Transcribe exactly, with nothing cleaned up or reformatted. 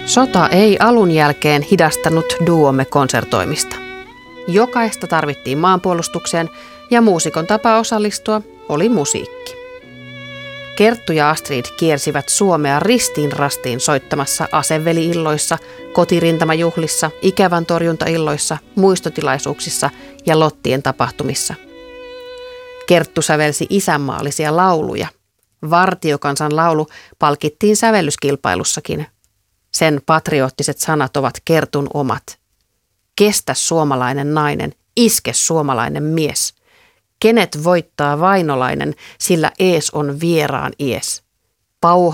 Sota ei alun jälkeen hidastanut duomme konsertoimista. Jokaista tarvittiin maanpuolustukseen ja muusikon tapa osallistua oli musiikki. Kerttu ja Astrid kiersivät Suomea ristiin rastiin soittamassa aseveli-illoissa, kotirintamajuhlissa, ikävän torjuntailloissa, muistotilaisuuksissa ja lottien tapahtumissa. Kerttu sävelsi isänmaallisia lauluja. Vartiokansan laulu palkittiin sävellyskilpailussakin. Sen patrioottiset sanat ovat Kertun omat. Kestä suomalainen nainen, iske suomalainen mies. Kenet voittaa vainolainen, sillä ees on vieraan ies. Pauha